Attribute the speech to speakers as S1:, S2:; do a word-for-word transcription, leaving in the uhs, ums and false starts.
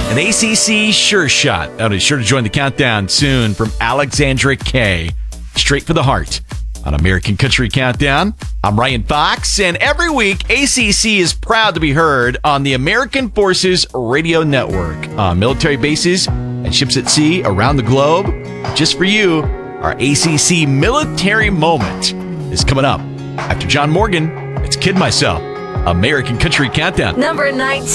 S1: An A C C sure shot. I'll be sure to join the countdown soon from Alexandra Kay. Straight for the heart on American Country Countdown. I'm Ryan Fox, and every week, A C C is proud to be heard on the American Forces Radio Network on military bases and ships at sea around the globe. Just for you, our A C C Military Moment is coming up. After John Morgan, it's Kid Myself, American Country Countdown.
S2: Number nineteen.